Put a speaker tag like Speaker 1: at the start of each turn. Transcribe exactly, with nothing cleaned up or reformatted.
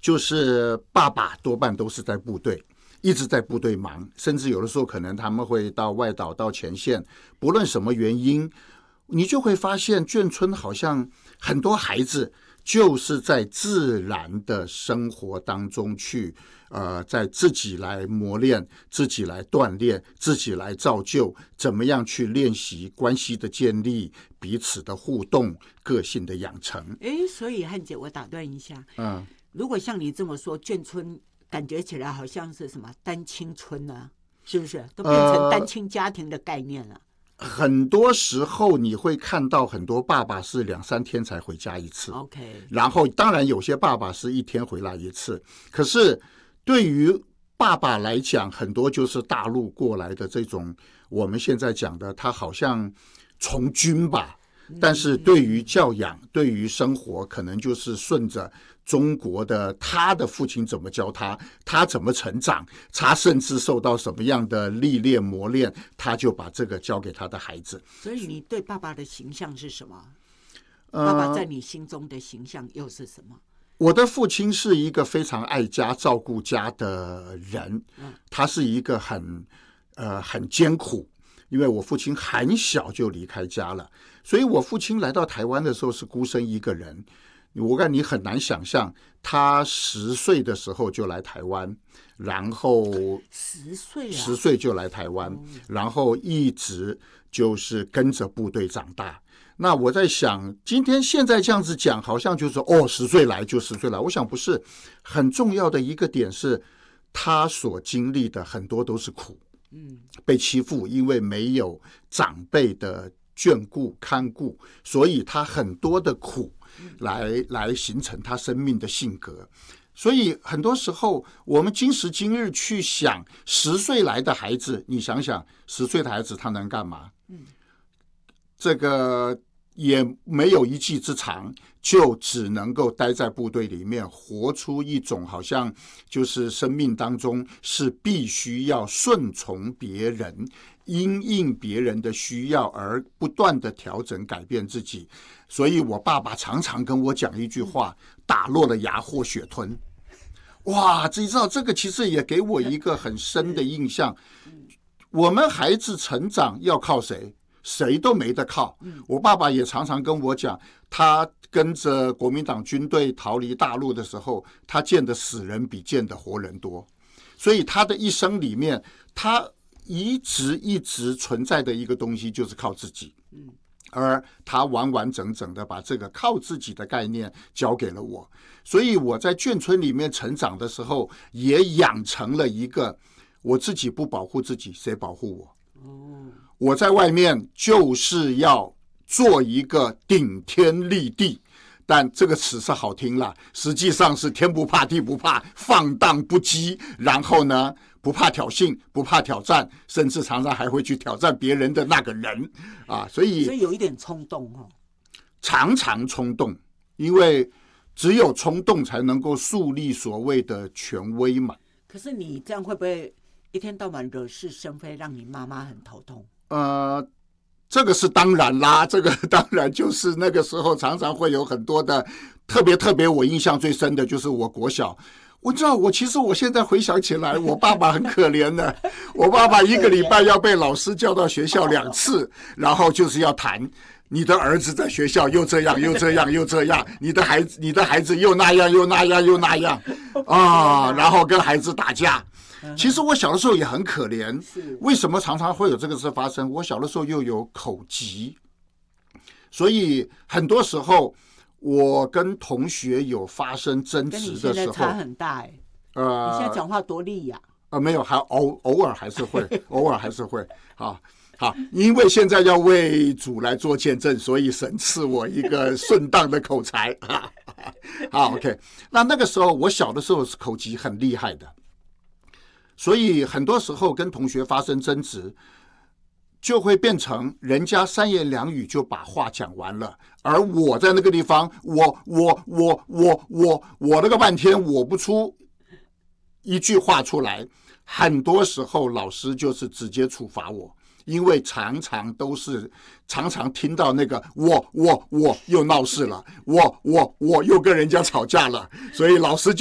Speaker 1: 就是爸爸多半都是在部队，一直在部队忙，甚至有的时候可能他们会到外岛到前线，不论什么原因，你就会发现眷村好像很多孩子就是在自然的生活当中去呃，在自己来磨练，自己来锻炼，自己来造就，怎么样去练习关系的建立，彼此的互动，个性的养成。
Speaker 2: 诶，所以汉姐，我打断一下，嗯，如果像你这么说，眷村感觉起来好像是什么单亲村啊，是不是都变成单亲家庭的概念了？
Speaker 1: 呃、很多时候你会看到很多爸爸是两三天才回家一次
Speaker 2: ，OK，
Speaker 1: 然后当然有些爸爸是一天回来一次，可是对于爸爸来讲，很多就是大陆过来的这种，我们现在讲的，他好像从军吧，但是对于教养，对于生活，可能就是顺着中国的他的父亲怎么教他，他怎么成长，他甚至受到什么样的历练磨练，他就把这个交给他的孩子。
Speaker 2: 所以你对爸爸的形象是什么？爸爸在你心中的形象又是什么？
Speaker 1: 我的父亲是一个非常爱家照顾家的人，他是一个很呃很艰苦，因为我父亲很小就离开家了，所以我父亲来到台湾的时候是孤身一个人。我看你很难想象，他十岁的时候就来台湾，然后
Speaker 2: 十岁啊，
Speaker 1: 十岁就来台湾，然后一直就是跟着部队长大。那我在想，今天现在这样子讲，好像就是哦，十岁来就十岁来。我想不是，很重要的一个点是，他所经历的很多都是苦，嗯，被欺负，因为没有长辈的眷顾看顾，所以他很多的苦来来形成他生命的性格。所以很多时候，我们今时今日去想，十岁来的孩子，你想想，十岁的孩子他能干嘛？嗯。这个也没有一技之长，就只能够待在部队里面，活出一种好像就是生命当中是必须要顺从别人，因应别人的需要而不断的调整改变自己。所以我爸爸常常跟我讲一句话：打落了牙或血吞。哇，你知道这个其实也给我一个很深的印象。我们孩子成长要靠谁？谁都没得靠。我爸爸也常常跟我讲，他跟着国民党军队逃离大陆的时候，他见的死人比见的活人多，所以他的一生里面，他一直一直存在的一个东西就是靠自己。而他完完整整的把这个靠自己的概念交给了我，所以我在眷村里面成长的时候，也养成了一个我自己不保护自己，谁保护我？我在外面就是要做一个顶天立地，但这个词是好听了，实际上是天不怕地不怕，放荡不羁，然后呢不怕挑衅，不怕挑战，甚至常常还会去挑战别人的那个人啊，所以
Speaker 2: 所以有一点冲动哦，
Speaker 1: 常常冲动，因为只有冲动才能够树立所谓的权威嘛。
Speaker 2: 可是你这样会不会一天到晚惹是生非，让你妈妈很头痛？
Speaker 1: 呃，这个是当然啦，这个当然就是那个时候常常会有很多的，特别特别我印象最深的就是我国小。我知道，我其实我现在回想起来，我爸爸很可怜的。我爸爸一个礼拜要被老师叫到学校两次，然后就是要谈你的儿子在学校又这样又这样又这样，你的孩子你的孩子又那样又那样又那样啊，然后跟孩子打架。其实我小的时候也很可怜，为什么常常会有这个事发生？我小的时候又有口疾，所以很多时候我跟同学有发生争执的时候，跟你现
Speaker 2: 在差很大哎、欸。呃，你现在讲话多利呀、
Speaker 1: 啊？呃，没有，还偶偶尔还是会，偶尔还是会。好，好，因为现在要为主来做见证，所以神赐我一个顺当的口才。好 ，OK。那那个时候我小的时候是口疾很厉害的。所以很多时候跟同学发生争执，就会变成人家三言两语就把话讲完了，而我在那个地方，我我我我我我那个半天我不出一句话出来，很多时候老师就是直接处罚我，因为常常都是常常听到那个我我我又闹事了，我我我又跟人家吵架了，所以老师就